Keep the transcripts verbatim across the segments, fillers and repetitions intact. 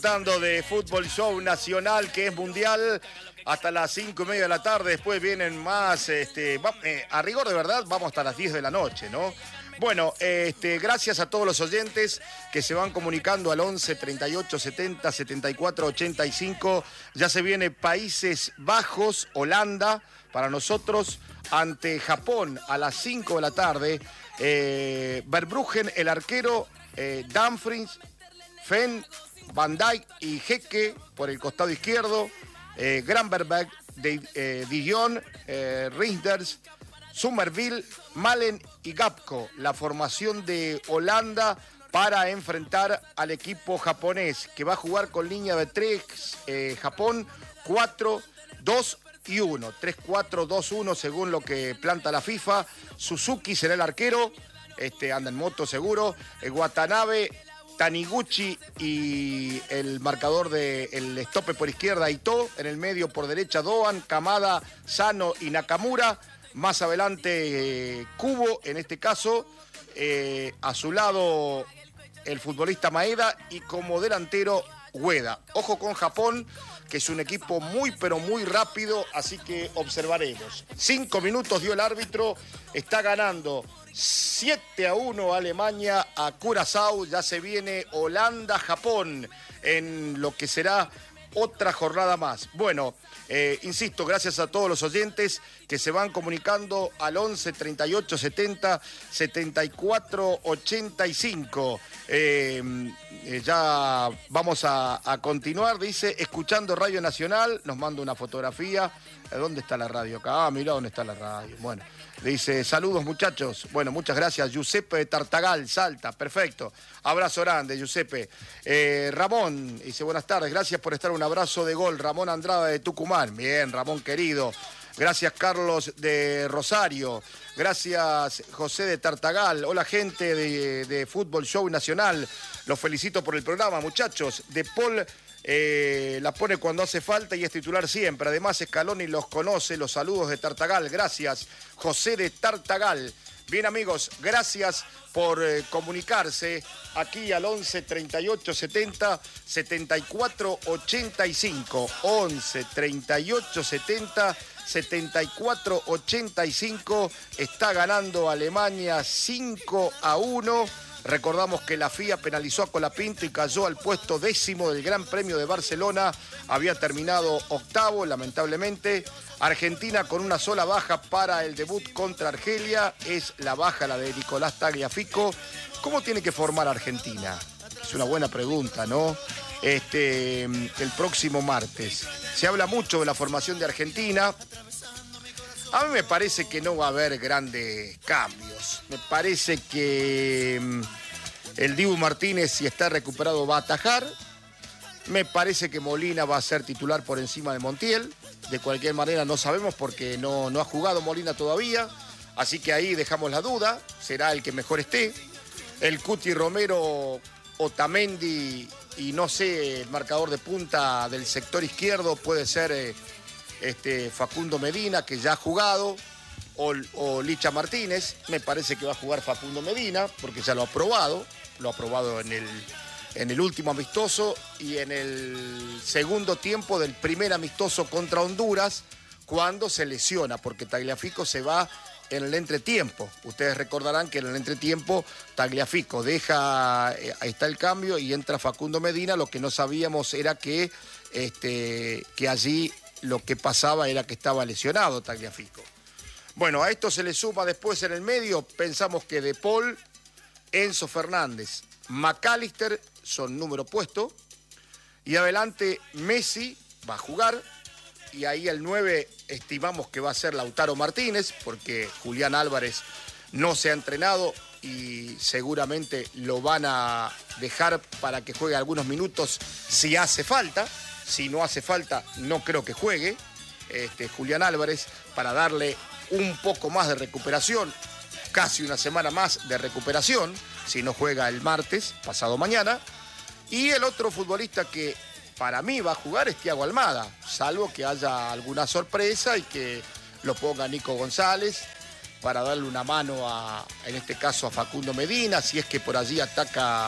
Tratando de Fútbol Show Nacional, que es mundial, hasta las cinco y media de la tarde. Después vienen más, este, va, eh, a rigor de verdad, vamos hasta las diez de la noche, ¿no? Bueno, este, gracias a todos los oyentes que se van comunicando al once, treinta y ocho, setenta, setenta y cuatro, ochenta y cinco. Ya se viene Países Bajos, Holanda, para nosotros, ante Japón a las cinco de la tarde. Eh, Verbruggen, el arquero, eh, Dumfries, Fenn, Van Dijk y Jeque por el costado izquierdo, eh, Granberg, de, eh, Dijon, eh, Reinders, Somerville, Malen y Gapco, la formación de Holanda para enfrentar al equipo japonés, que va a jugar con línea de tres, eh, Japón, cuatro, dos y uno, tres, cuatro, dos, uno, según lo que planta la FIFA. Suzuki será el arquero, este, anda en moto seguro, eh, Watanabe, Taniguchi y el marcador de el estope por izquierda, Ito. En el medio por derecha, Doan, Kamada, Sano y Nakamura. Más adelante, eh, Kubo, en este caso. Eh, a su lado, el futbolista Maeda. Y como delantero, Ueda. Ojo con Japón, que es un equipo muy, pero muy rápido. Así que observaremos. Cinco minutos dio el árbitro. Está ganando siete a uno Alemania a Curazao. Ya se viene Holanda-Japón en lo que será otra jornada más. Bueno, eh, insisto, gracias a todos los oyentes que se van comunicando al once, treinta y ocho, setenta, setenta y cuatro, ochenta y cinco. Eh, eh, ya vamos a, a continuar, dice, escuchando Radio Nacional, nos manda una fotografía. ¿Dónde está la radio acá? Ah, mira dónde está la radio. Bueno. Dice, saludos muchachos. Bueno, muchas gracias. Giuseppe de Tartagal, Salta. Perfecto. Abrazo grande, Giuseppe. Eh, Ramón dice, buenas tardes. Gracias por estar. Un abrazo de gol. Ramón Andrada de Tucumán. Bien, Ramón querido. Gracias, Carlos de Rosario. Gracias, José de Tartagal. Hola, gente de, de Fútbol Show Nacional. Los felicito por el programa, muchachos. De Paul... Eh, la pone cuando hace falta y es titular siempre. Además, Scaloni los conoce. Los saludos de Tartagal. Gracias, José de Tartagal. Bien, amigos, gracias por eh, comunicarse aquí al once, treinta y ocho, setenta, setenta y cuatro, ochenta y cinco. once, treinta y ocho, setenta, setenta y cuatro, ochenta y cinco. Está ganando Alemania cinco a uno. Recordamos que la F I A penalizó a Colapinto y cayó al puesto décimo del Gran Premio de Barcelona. Había terminado octavo, lamentablemente. Argentina con una sola baja para el debut contra Argelia. Es la baja, la de Nicolás Tagliafico. ¿Cómo tiene que formar Argentina? Es una buena pregunta, ¿no? Este, el próximo martes. Se habla mucho de la formación de Argentina. A mí me parece que no va a haber grandes cambios. Me parece que mm, el Dibu Martínez, si está recuperado, va a atajar. Me parece que Molina va a ser titular por encima de Montiel. De cualquier manera no sabemos porque no, no ha jugado Molina todavía. Así que ahí dejamos la duda. Será el que mejor esté. El Cuti Romero, Otamendi y no sé, el marcador de punta del sector izquierdo puede ser... Eh, Este, Facundo Medina, que ya ha jugado, o, o Licha Martínez. Me parece que va a jugar Facundo Medina, porque ya lo ha probado, lo ha probado en el, en el último amistoso y en el segundo tiempo del primer amistoso contra Honduras, cuando se lesiona, porque Tagliafico se va en el entretiempo. Ustedes recordarán que en el entretiempo Tagliafico deja, eh, ahí está el cambio, y entra Facundo Medina. Lo que no sabíamos era que, este, que allí... lo que pasaba era que estaba lesionado Tagliafico. Bueno, a esto se le suma después en el medio, pensamos que De Paul, Enzo Fernández, McAllister son número puesto, y adelante Messi va a jugar, y ahí el nueve estimamos que va a ser Lautaro Martínez, porque Julián Álvarez no se ha entrenado y seguramente lo van a dejar para que juegue algunos minutos si hace falta. Si no hace falta, no creo que juegue este, Julián Álvarez, para darle un poco más de recuperación, casi una semana más de recuperación, si no juega el martes, pasado mañana. Y el otro futbolista que para mí va a jugar es Thiago Almada, salvo que haya alguna sorpresa y que lo ponga Nico González para darle una mano, a, en este caso a Facundo Medina, si es que por allí ataca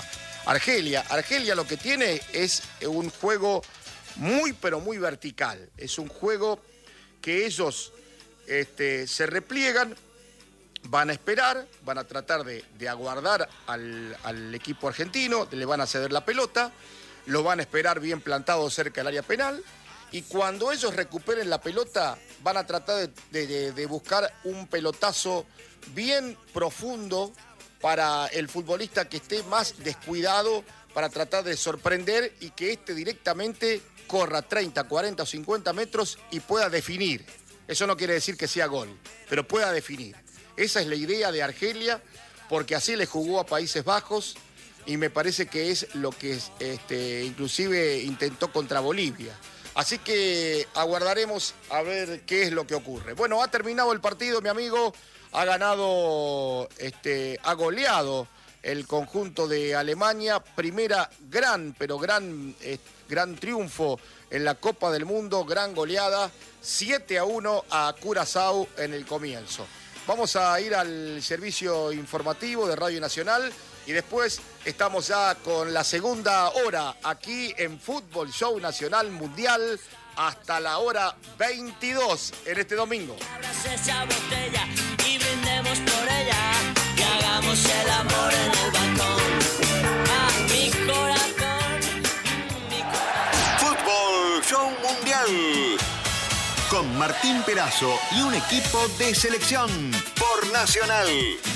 Argelia. Argelia lo que tiene es un juego muy, pero muy vertical. Es un juego que ellos este, se repliegan, van a esperar, van a tratar de, de aguardar al, al equipo argentino, le van a ceder la pelota, lo van a esperar bien plantado cerca del área penal, y cuando ellos recuperen la pelota van a tratar de, de, de buscar un pelotazo bien profundo para el futbolista que esté más descuidado, para tratar de sorprender y que éste directamente corra treinta, cuarenta o cincuenta metros y pueda definir. Eso no quiere decir que sea gol, pero pueda definir. Esa es la idea de Argelia, porque así le jugó a Países Bajos y me parece que es lo que este, inclusive intentó contra Bolivia. Así que aguardaremos a ver qué es lo que ocurre. Bueno, ha terminado el partido, mi amigo, ha ganado, este, ha goleado el conjunto de Alemania. Primera gran, pero gran, eh, gran triunfo en la Copa del Mundo, gran goleada, siete a uno a Curazao en el comienzo. Vamos a ir al servicio informativo de Radio Nacional y después estamos ya con la segunda hora aquí en Fútbol Show Nacional Mundial hasta la hora veintidós en este domingo. Abrace esa botella y brindemos por ella y hagamos el amor en el balcón. A mi corazón, mi corazón. Fútbol Show Mundial. Con Martín Perazo y un equipo de selección por Nacional.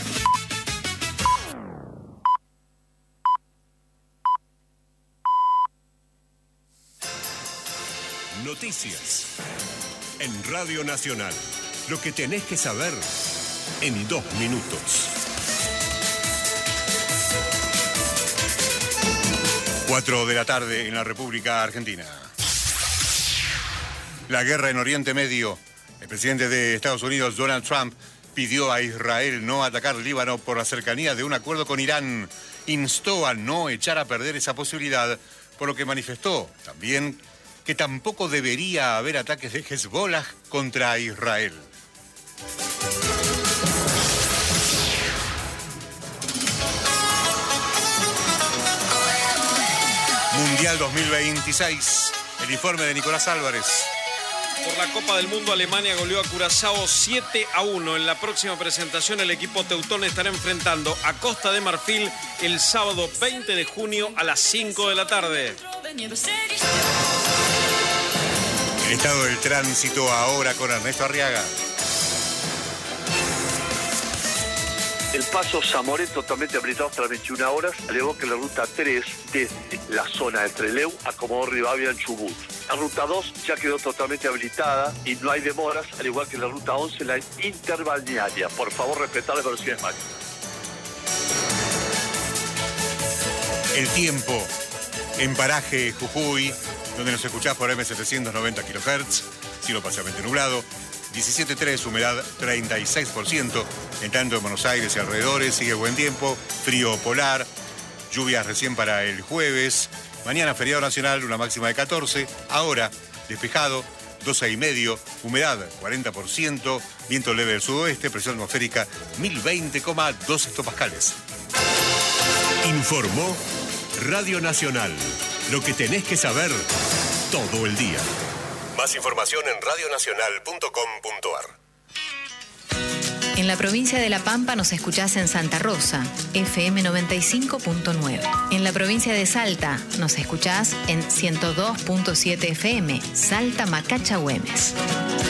Noticias en Radio Nacional. Lo que tenés que saber en dos minutos. Cuatro de la tarde en la República Argentina. La guerra en Oriente Medio. El presidente de Estados Unidos, Donald Trump, pidió a Israel no atacar Líbano por la cercanía de un acuerdo con Irán. Instó a no echar a perder esa posibilidad, por lo que manifestó también que tampoco debería haber ataques de Hezbollah contra Israel. Mundial dos mil veintiséis. El informe de Nicolás Álvarez. Por la Copa del Mundo, Alemania goleó a Curazao siete a uno. En la próxima presentación, el equipo teutón estará enfrentando a Costa de Marfil el sábado veinte de junio a las cinco de la tarde. El estado del tránsito ahora con Ernesto Arriaga. El paso Zamoré totalmente habilitado hasta las veintiuna horas, al igual que la ruta tres desde la zona de Trelew a Comodoro Rivadavia en Chubut. La ruta dos ya quedó totalmente habilitada y no hay demoras, al igual que la ruta once, la interbalnearia. Por favor, respetar las velocidades máximas. El tiempo en Paraje, Jujuy, donde nos escuchás por eme setecientos noventa kilohertz, cielo parcialmente nublado, diecisiete punto tres, humedad treinta y seis por ciento. En tanto, en Buenos Aires y alrededores sigue buen tiempo, frío polar, lluvias recién para el jueves. Mañana feriado nacional, una máxima de catorce. Ahora, despejado, doce y medio, humedad cuarenta por ciento, viento leve del sudoeste, presión atmosférica mil veinte coma dos hectopascales. Informó Radio Nacional. Lo que tenés que saber todo el día. Más información en radionacional punto com punto ar. En la provincia de La Pampa nos escuchás en Santa Rosa, efe eme noventa y cinco punto nueve. En la provincia de Salta nos escuchás en ciento dos punto siete efe eme, Salta Macacha Güemes.